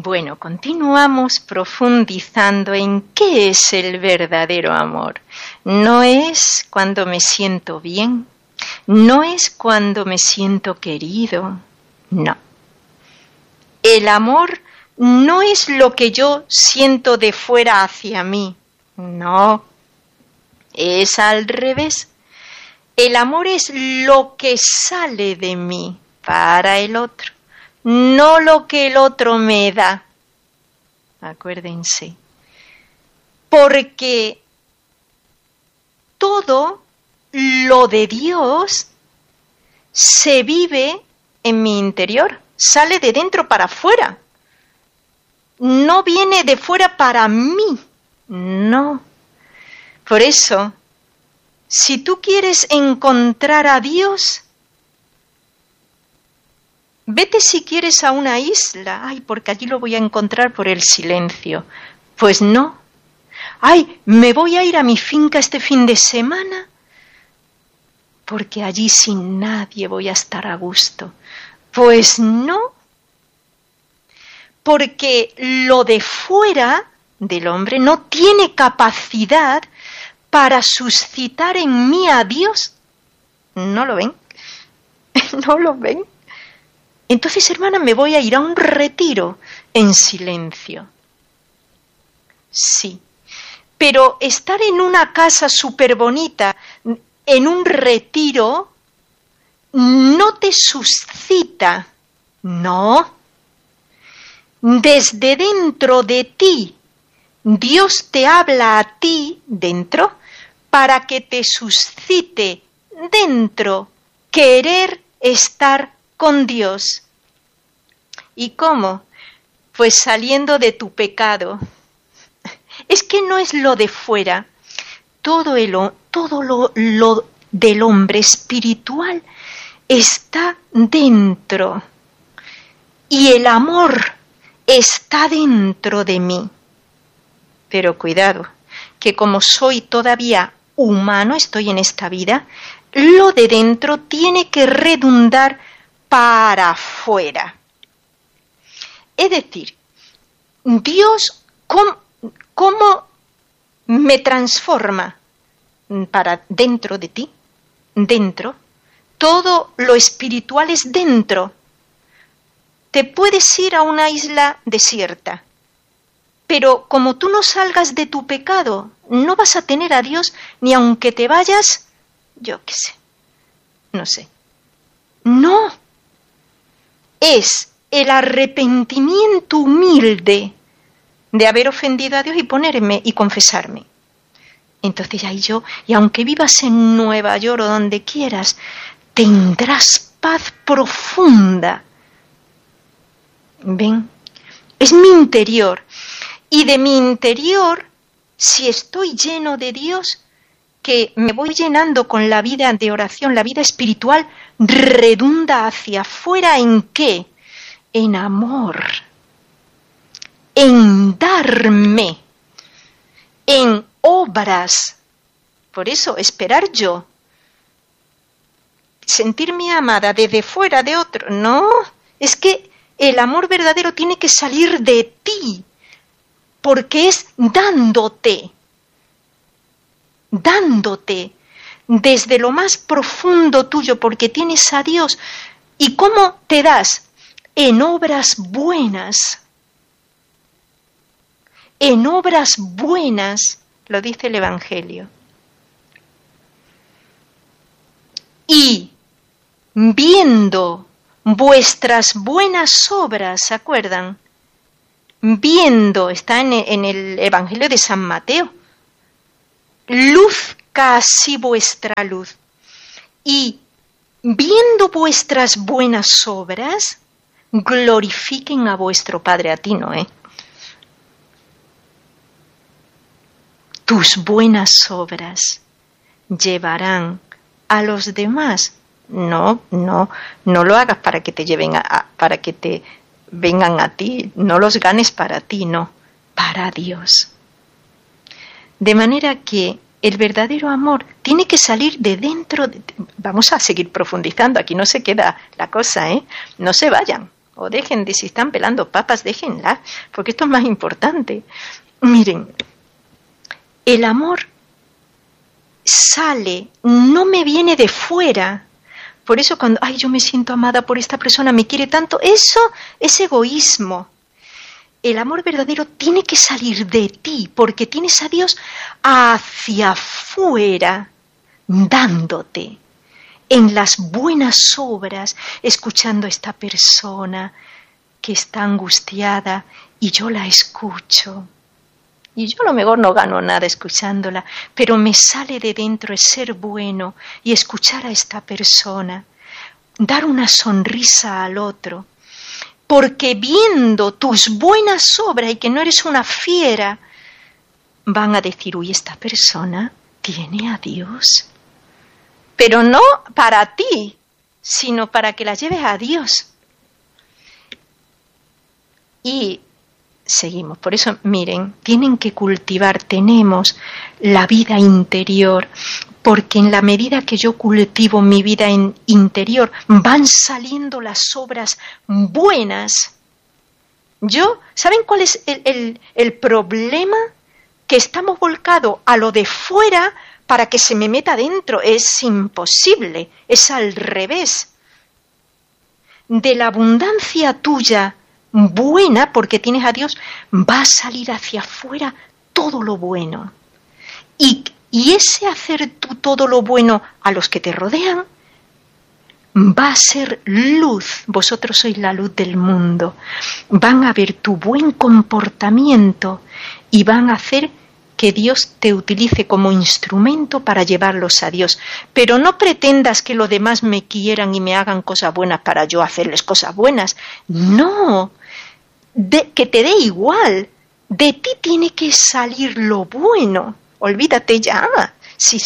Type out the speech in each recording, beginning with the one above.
Bueno, continuamos profundizando en qué es el verdadero amor. No es cuando me siento bien, no es cuando me siento querido, no. El amor no es lo que yo siento de fuera hacia mí, no. Es al revés. El amor es lo que sale de mí para el otro, no lo que el otro me da. Acuérdense. Porque todo lo de Dios se vive en mi interior, sale de dentro para afuera. No viene de fuera para mí, no. Por eso, si tú quieres encontrar a Dios, vete si quieres a una isla. Ay, porque allí lo voy a encontrar por el silencio. Pues no. Ay, me voy a ir a mi finca este fin de semana, porque allí sin nadie voy a estar a gusto. Pues no. Porque lo de fuera del hombre no tiene capacidad para suscitar en mí a Dios. ¿No lo ven? ¿No lo ven? Entonces, hermana, me voy a ir a un retiro en silencio. Sí, pero estar en una casa súper bonita, en un retiro, no te suscita, no. Desde dentro de ti, Dios te habla a ti dentro para que te suscite dentro querer estar con Dios. ¿Y cómo? Pues saliendo de tu pecado. Es que no es lo de fuera. Todo lo del hombre espiritual está dentro. Y el amor está dentro de mí. Pero cuidado, que como soy todavía humano, estoy en esta vida, lo de dentro tiene que redundar para afuera. Es decir, Dios, ¿cómo me transforma para dentro de ti? Dentro. Todo lo espiritual es dentro. Te puedes ir a una isla desierta, pero como tú no salgas de tu pecado, no vas a tener a Dios ni aunque te vayas, yo qué sé, no sé. No. Es el arrepentimiento humilde de haber ofendido a Dios y ponerme y confesarme. Entonces ahí yo, y aunque vivas en Nueva York o donde quieras, tendrás paz profunda. ¿Ven? Es mi interior. Y de mi interior, si estoy lleno de Dios, que me voy llenando con la vida de oración, la vida espiritual, redunda hacia afuera ¿en qué? En amor, en darme, en obras. Por eso, esperar yo, sentirme amada desde fuera de otro. No, es que el amor verdadero tiene que salir de ti, porque es dándote desde lo más profundo tuyo, porque tienes a Dios. ¿Y cómo te das? En obras buenas. En obras buenas, lo dice el Evangelio. Y viendo vuestras buenas obras, ¿se acuerdan? Viendo, está en el Evangelio de San Mateo. Luzca así vuestra luz. Y viendo vuestras buenas obras, glorifiquen a vuestro Padre. A ti no, Tus buenas obras llevarán a los demás. No lo hagas para que te lleven para que te vengan a ti, no los ganes para ti, no, para Dios. De manera que el verdadero amor tiene que salir de dentro. Vamos a seguir profundizando, aquí no se queda la cosa, no se vayan. O dejen de, si están pelando papas, déjenla, porque esto es más importante. Miren, el amor sale, no me viene de fuera. Por eso cuando, ay, yo me siento amada por esta persona, me quiere tanto, eso es egoísmo. El amor verdadero tiene que salir de ti, porque tienes a Dios hacia afuera, dándote. En las buenas obras, escuchando a esta persona que está angustiada y yo la escucho. Y yo a lo mejor no gano nada escuchándola, pero me sale de dentro el ser bueno y escuchar a esta persona, dar una sonrisa al otro, porque viendo tus buenas obras y que no eres una fiera, van a decir, uy, esta persona tiene a Dios. Pero no para ti, sino para que la lleves a Dios. Y seguimos. Por eso, miren, tienen que cultivar, tenemos la vida interior, porque en la medida que yo cultivo mi vida interior, van saliendo las obras buenas. ¿Saben cuál es el problema? Que estamos volcados a lo de fuera para que se me meta dentro. Es imposible, es al revés. De la abundancia tuya buena, porque tienes a Dios, va a salir hacia afuera todo lo bueno. Y ese hacer tú todo lo bueno a los que te rodean, va a ser luz. Vosotros sois la luz del mundo. Van a ver tu buen comportamiento y van a hacer que Dios te utilice como instrumento para llevarlos a Dios. Pero no pretendas que los demás me quieran y me hagan cosas buenas para yo hacerles cosas buenas. No, que te dé igual. De ti tiene que salir lo bueno. Olvídate ya si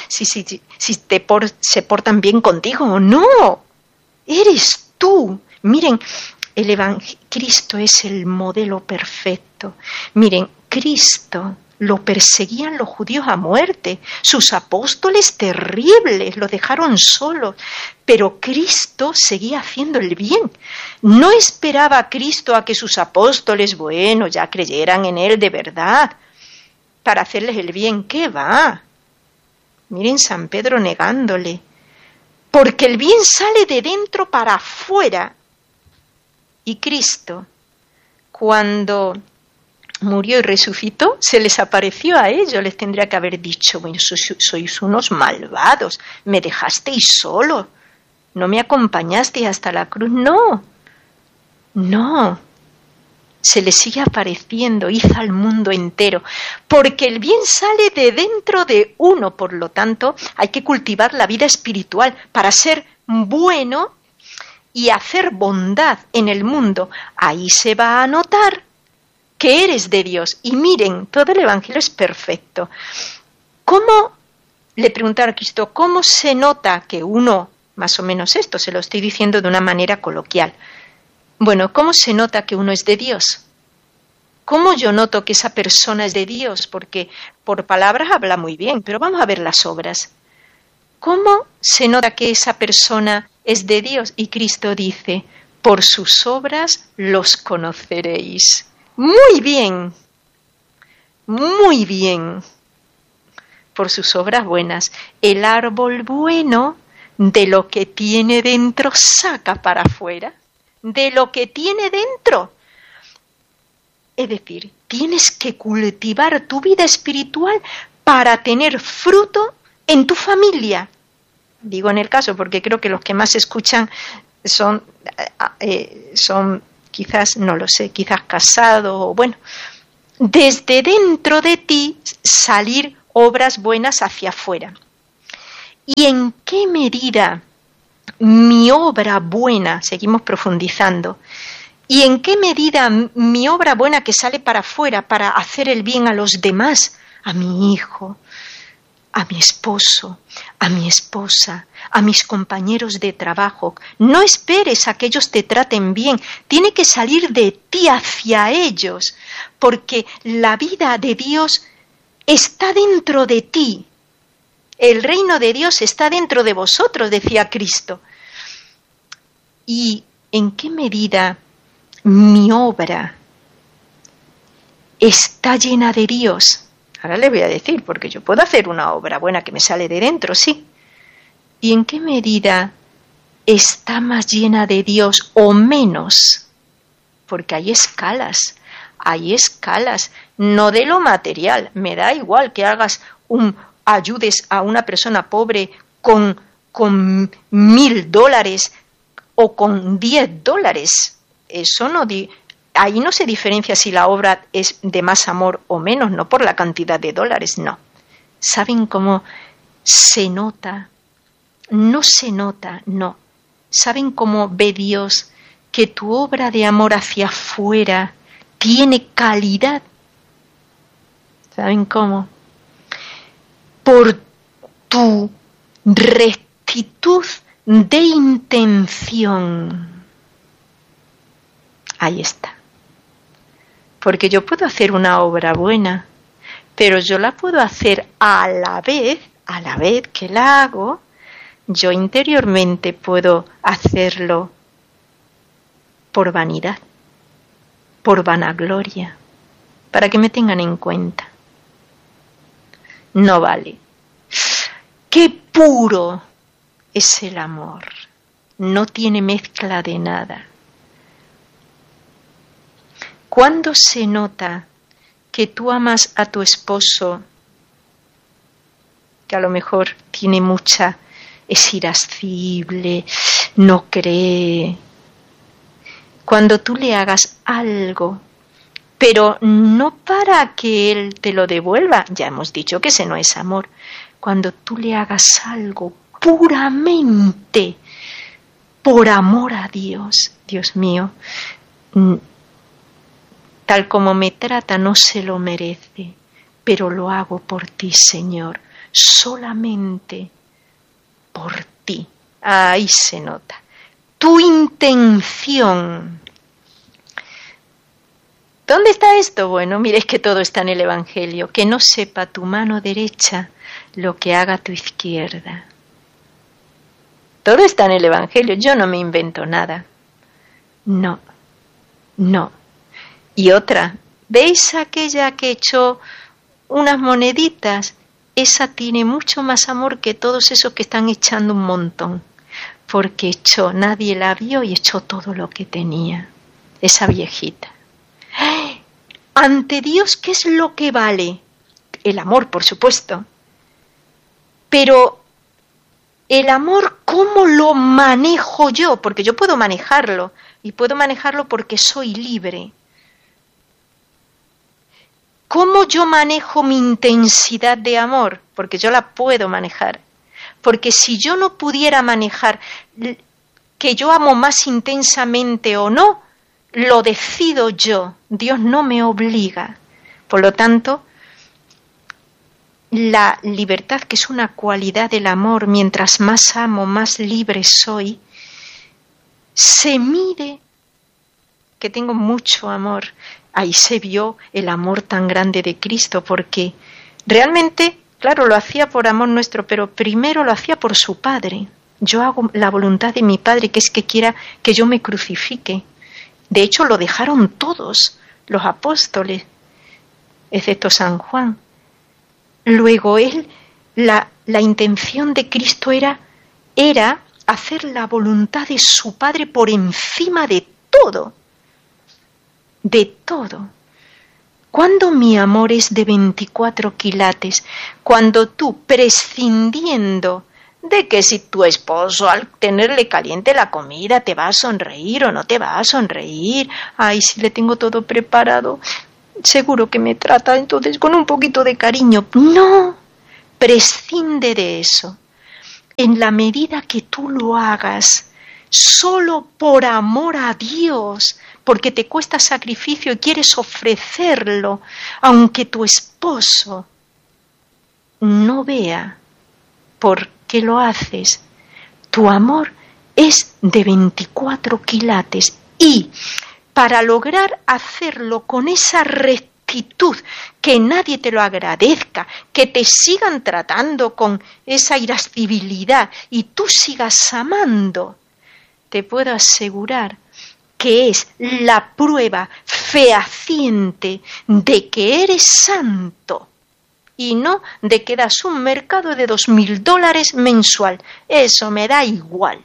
se portan bien contigo o no. Eres tú. Miren, Cristo es el modelo perfecto. Miren, Cristo lo perseguían los judíos a muerte, sus apóstoles terribles, lo dejaron solo, pero Cristo seguía haciendo el bien. No esperaba a Cristo a que sus apóstoles, bueno, ya creyeran en él de verdad, para hacerles el bien. ¿Qué va? Miren San Pedro negándole, porque el bien sale de dentro para afuera. Y Cristo, cuando murió y resucitó, se les apareció a ellos, les tendría que haber dicho, bueno, sois unos malvados, me dejasteis solo, no me acompañasteis hasta la cruz. No, se les sigue apareciendo, hizo al mundo entero, porque el bien sale de dentro de uno. Por lo tanto, hay que cultivar la vida espiritual para ser bueno y hacer bondad en el mundo. Ahí se va a notar que eres de Dios. Y miren, todo el Evangelio es perfecto. ¿Cómo? Le preguntaron a Cristo, ¿cómo se nota que uno, más o menos esto, se lo estoy diciendo de una manera coloquial? Bueno, ¿cómo se nota que uno es de Dios? ¿Cómo yo noto que esa persona es de Dios? Porque por palabras habla muy bien, pero vamos a ver las obras. ¿Cómo se nota que esa persona es de Dios? Y Cristo dice, por sus obras los conoceréis. Muy bien, por sus obras buenas. El árbol bueno de lo que tiene dentro saca para afuera, de lo que tiene dentro. Es decir, tienes que cultivar tu vida espiritual para tener fruto en tu familia. Digo en el caso porque creo que los que más escuchan son quizás, no lo sé, quizás casados o bueno. Desde dentro de ti salir obras buenas hacia afuera. ¿Y en qué medida mi obra buena, seguimos profundizando, y en qué medida mi obra buena que sale para afuera para hacer el bien a los demás, a mi hijo, a mi esposo, a mi esposa, a mis compañeros de trabajo? No esperes a que ellos te traten bien, tiene que salir de ti hacia ellos, porque la vida de Dios está dentro de ti. El reino de Dios está dentro de vosotros, decía Cristo. ¿Y en qué medida mi obra está llena de Dios. Ahora le voy a decir, porque yo puedo hacer una obra buena que me sale de dentro, sí. ¿Y en qué medida está más llena de Dios o menos? Porque hay escalas, no de lo material. Me da igual que ayudes a una persona pobre con $1,000 o con $10. Eso no ahí no se diferencia si la obra es de más amor o menos, no por la cantidad de dólares, no. ¿Saben cómo se nota? No se nota, no. ¿Saben cómo ve Dios que tu obra de amor hacia afuera tiene calidad? ¿Saben cómo? Por tu rectitud de intención. Ahí está. Porque yo puedo hacer una obra buena, pero yo la puedo hacer a la vez que la hago, yo interiormente puedo hacerlo por vanidad, por vanagloria, para que me tengan en cuenta. No vale. ¡Qué puro es el amor! No tiene mezcla de nada. ¿Cuándo se nota que tú amas a tu esposo, que a lo mejor es irascible, no cree? Cuando tú le hagas algo, pero no para que él te lo devuelva, ya hemos dicho que ese no es amor. Cuando tú le hagas algo puramente por amor a Dios, Dios mío, tal como me trata no se lo merece, pero lo hago por ti, Señor, solamente por ti. Ahí se nota. Tu intención. ¿Dónde está esto? Bueno, mires que todo está en el Evangelio. Que no sepa tu mano derecha lo que haga tu izquierda. Todo está en el Evangelio. Yo no me invento nada. No. Y otra, ¿veis aquella que echó unas moneditas? Esa tiene mucho más amor que todos esos que están echando un montón. Porque nadie la vio y echó todo lo que tenía. Esa viejita. Ante Dios, ¿qué es lo que vale? El amor, por supuesto. Pero el amor, ¿cómo lo manejo yo? Porque yo puedo manejarlo. Y puedo manejarlo porque soy libre. ¿Cómo yo manejo mi intensidad de amor? Porque yo la puedo manejar. Porque si yo no pudiera manejar que yo amo más intensamente o no, lo decido yo. Dios no me obliga. Por lo tanto, la libertad, que es una cualidad del amor, mientras más amo, más libre soy, se mide que tengo mucho amor. Ahí se vio el amor tan grande de Cristo, porque realmente, claro, lo hacía por amor nuestro, pero primero lo hacía por su Padre. Yo hago la voluntad de mi Padre, que es que quiera que yo me crucifique. De hecho, lo dejaron todos los apóstoles, excepto San Juan. Luego la intención de Cristo era hacer la voluntad de su Padre por encima de todo. De todo. Cuando mi amor es de 24 quilates, cuando tú, prescindiendo de que si tu esposo al tenerle caliente la comida te va a sonreír o no te va a sonreír, ay, si le tengo todo preparado, seguro que me trata entonces con un poquito de cariño. No, prescinde de eso. En la medida que tú lo hagas solo por amor a Dios, porque te cuesta sacrificio y quieres ofrecerlo, aunque tu esposo no vea por qué lo haces, tu amor es de 24 quilates. Y para lograr hacerlo con esa rectitud, que nadie te lo agradezca, que te sigan tratando con esa irascibilidad y tú sigas amando, te puedo asegurar que es la prueba fehaciente de que eres santo y no de que das un mercado de $2.000 mensual. Eso me da igual.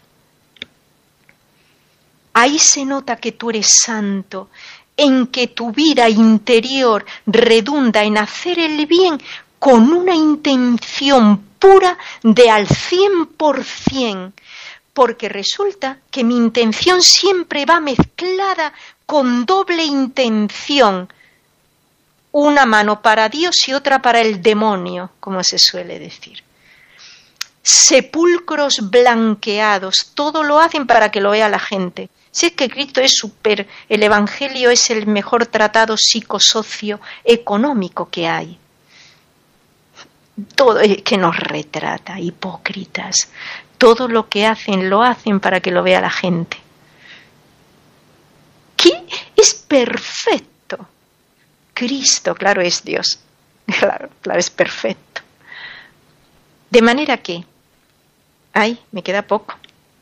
Ahí se nota que tú eres santo, en que tu vida interior redunda en hacer el bien con una intención pura de al 100%, porque resulta que mi intención siempre va mezclada con doble intención. Una mano para Dios y otra para el demonio, como se suele decir. Sepulcros blanqueados, todo lo hacen para que lo vea la gente. Si es que Cristo es el Evangelio es el mejor tratado psicosocioeconómico que hay. Todo que nos retrata, hipócritas. Todo lo que hacen, lo hacen para que lo vea la gente. ¿Qué? Es perfecto. Cristo, claro, es Dios. Claro, es perfecto. De manera que, me queda poco.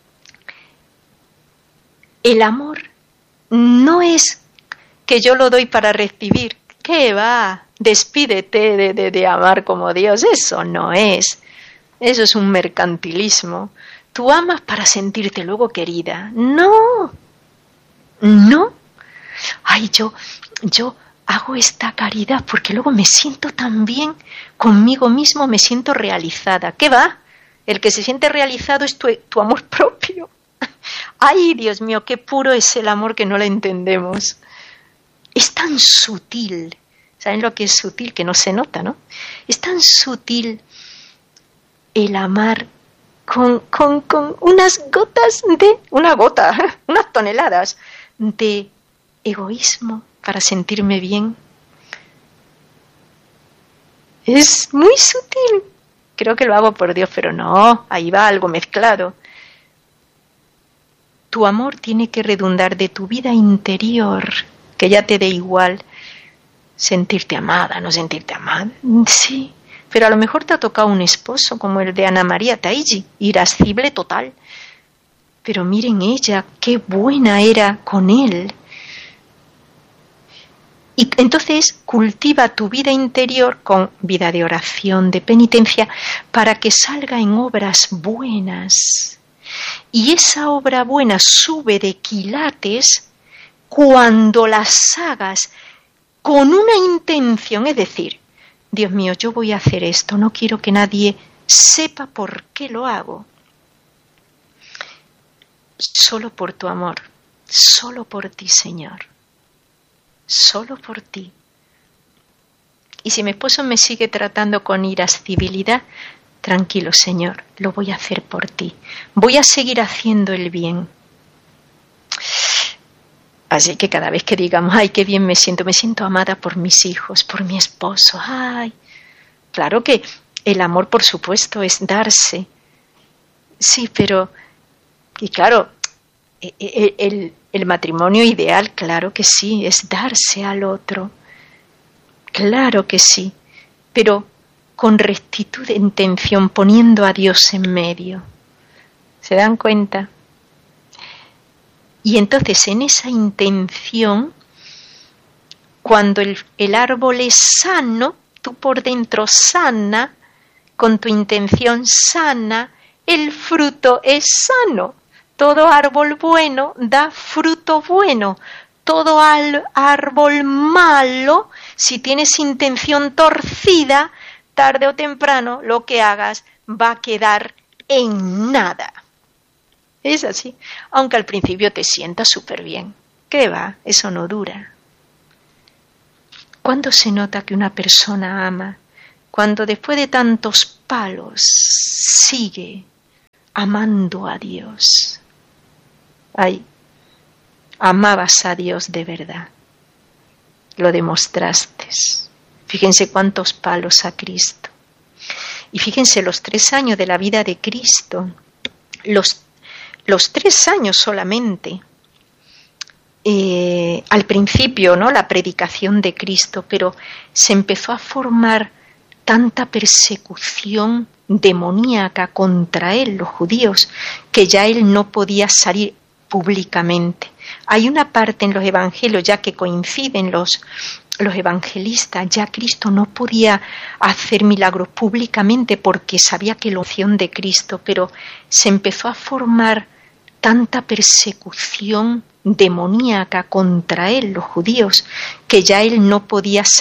El amor no es que yo lo doy para recibir. ¿Qué va? Despídete de amar como Dios. Eso no es. Eso es un mercantilismo. Tú amas para sentirte luego querida. No. Ay, yo hago esta caridad porque luego me siento tan bien conmigo mismo, me siento realizada. ¿Qué va? El que se siente realizado es tu amor propio. Ay, Dios mío, qué puro es el amor que no lo entendemos. Es tan sutil. ¿Saben lo que es sutil? Que no se nota, ¿no? Es tan sutil el amar con unas gotas unas toneladas de egoísmo para sentirme bien. Es muy sutil. Creo que lo hago por Dios, pero no, ahí va algo mezclado. Tu amor tiene que redundar de tu vida interior, que ya te dé igual sentirte amada, no sentirte amada. Sí, pero a lo mejor te ha tocado un esposo como el de Ana María Taigi, irascible total. Pero miren ella, qué buena era con él. Y entonces cultiva tu vida interior con vida de oración, de penitencia, para que salga en obras buenas. Y esa obra buena sube de quilates cuando las hagas con una intención, es decir, Dios mío, yo voy a hacer esto, no quiero que nadie sepa por qué lo hago. Solo por tu amor, solo por ti, Señor, solo por ti. Y si mi esposo me sigue tratando con irascibilidad, tranquilo, Señor, lo voy a hacer por ti. Voy a seguir haciendo el bien. Así que cada vez que digamos, ay, qué bien me siento amada por mis hijos, por mi esposo, ay. Claro que el amor, por supuesto, es darse. Sí, pero, y claro, el matrimonio ideal, claro que sí, es darse al otro. Claro que sí, pero con rectitud de intención, poniendo a Dios en medio. ¿Se dan cuenta? Y entonces en esa intención, cuando el árbol es sano, tú por dentro sana, con tu intención sana, el fruto es sano. Todo árbol bueno da fruto bueno. Todo árbol malo, si tienes intención torcida, tarde o temprano lo que hagas va a quedar en nada. Es así, aunque al principio te sientas súper bien. ¿Qué va? Eso no dura. ¿Cuándo se nota que una persona ama? Cuando después de tantos palos sigue amando a Dios. Ay, amabas a Dios de verdad. Lo demostraste. Fíjense cuántos palos a Cristo. Y fíjense los 3 años de la vida de Cristo. Los 3 años solamente. Al principio, ¿no? La predicación de Cristo, pero se empezó a formar tanta persecución demoníaca contra él, los judíos, que ya él no podía salir públicamente. Hay una parte en los evangelios, ya que coinciden los evangelistas, ya Cristo no podía hacer milagros públicamente porque sabía que la unción de Cristo, pero se empezó a formar tanta persecución demoníaca contra él, los judíos, que ya él no podía